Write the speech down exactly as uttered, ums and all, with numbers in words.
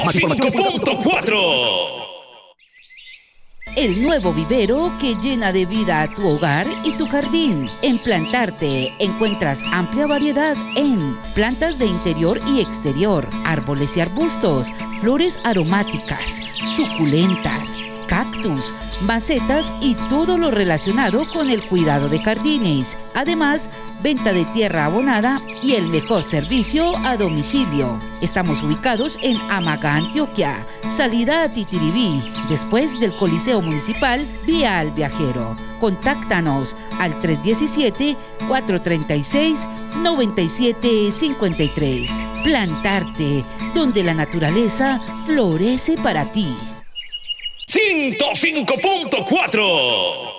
cinco punto cuatro. El nuevo vivero que llena de vida a tu hogar y tu jardín. En Plantarte encuentras amplia variedad en plantas de interior y exterior, árboles y arbustos, flores aromáticas, suculentas, cactus, macetas y todo lo relacionado con el cuidado de jardines. Además, venta de tierra abonada y el mejor servicio a domicilio. Estamos ubicados en Amagá, Antioquia, salida a Titiribí, después del Coliseo Municipal, vía al Viajero. Contáctanos al tres uno siete, cuatro tres seis, nueve siete cinco tres. Plantarte, donde la naturaleza florece para ti. ciento cinco punto cuatro.